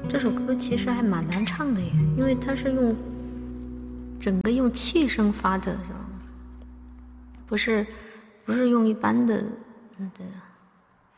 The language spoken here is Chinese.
这首歌其实还蛮难唱的耶，因为它是整个用气声发的，是吧？不是用一般的